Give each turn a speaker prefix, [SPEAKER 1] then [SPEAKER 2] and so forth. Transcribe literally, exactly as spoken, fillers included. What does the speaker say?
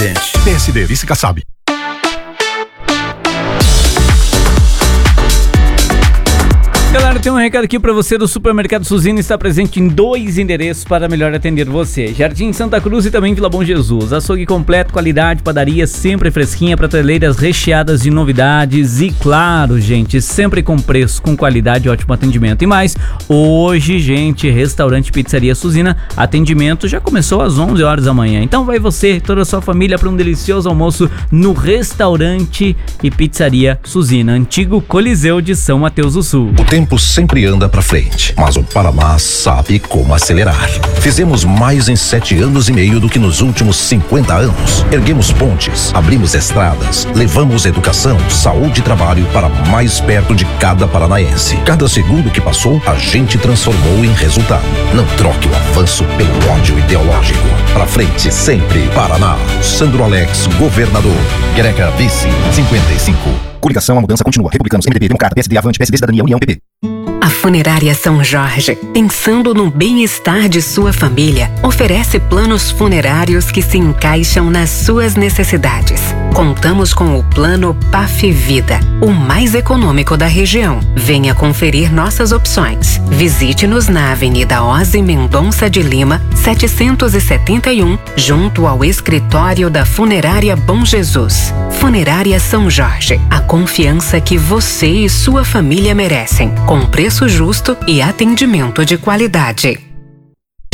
[SPEAKER 1] P S D, vice Kassab.
[SPEAKER 2] Galera, tem um recado aqui pra você do Supermercado Suzina. Está presente em dois endereços para melhor atender você: Jardim Santa Cruz e também Vila Bom Jesus. Açougue completo, qualidade, padaria sempre fresquinha, prateleiras recheadas de novidades e, claro, gente, sempre com preço, com qualidade e ótimo atendimento. E mais, hoje, gente, restaurante Pizzaria Suzina, atendimento já começou às onze horas da manhã. Então vai você e toda a sua família para um delicioso almoço no restaurante e Pizzaria Suzina, antigo Coliseu de São Mateus do Sul.
[SPEAKER 3] O tempo sempre anda pra frente, mas o Paraná sabe como acelerar. Fizemos mais em sete anos e meio do que nos últimos cinquenta anos. Erguemos pontes, abrimos estradas, levamos educação, saúde e trabalho para mais perto de cada paranaense. Cada segundo que passou, a gente transformou em resultado. Não troque o avanço pelo ódio ideológico. Pra frente sempre, Paraná. Sandro Alex, governador. Greca, vice, cinquenta e cinco.
[SPEAKER 4] Coligação, a mudança continua. Republicanos, M D B, Democrata, P S D, Avante, P S D, Cidadania, União, P P.
[SPEAKER 5] A Funerária São Jorge, pensando no bem-estar de sua família, oferece planos funerários que se encaixam nas suas necessidades. Contamos com o plano P A F Vida, o mais econômico da região. Venha conferir nossas opções. Visite-nos na Avenida Ozzy Mendonça de Lima, setecentos e setenta e um, junto ao escritório da Funerária Bom Jesus. Funerária São Jorge, a confiança que você e sua família merecem, com preço justo e atendimento de qualidade.